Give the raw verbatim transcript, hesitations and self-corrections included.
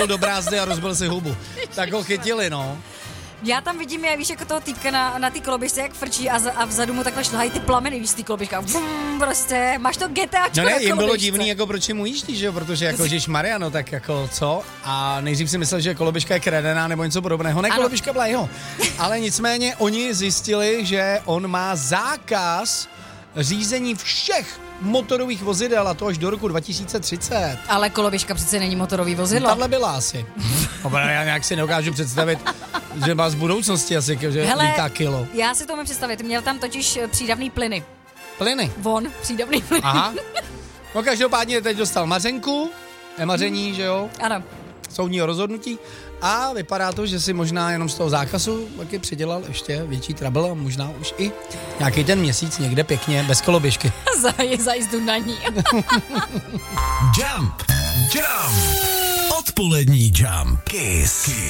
do brázdy a rozbil si hubu. Tak ho chytili, no. Já tam vidím, já víš, jako toho týpka na, na ty koloběžce, jak frčí a, za, a vzadu mu takhle šlehají ty plameny, víš, z ty koloběžka. Vum, prostě, máš to GTAčko No ne, na jim bylo koloběžce. divný, jako proč jim ujíždí, že jo, protože jako Ježíš Maria, no tak jako co? A nejdřív si myslel, že koloběžka je kradená nebo něco podobného. Ne, Ano. koloběžka byla jeho. Ale nicméně oni zjistili, že on má zákaz řízení všech motorových vozidel a to až do roku dva tisíce třicet. Ale koloběžka přece není motorový vozidlo. Tahle byla asi. Oba, já nějak si nedokážu představit, že má z budoucnosti asi, že Hele, lítá kilo. já si to umím představit, měl tam totiž přídavný plyny. Plyny. Von, přídavný plyny. Aha. No každopádně teď dostal mařenku, nemaření, že jo, Ano. soudního rozhodnutí a vypadá to, že si možná jenom z toho zákazu taky přidělal ještě větší trouble a možná už i nějaký ten měsíc někde pěkně bez koloběžky. Za, za jízdu na ní. Jump, jump, odpolední Jump, Kiss. Kiss.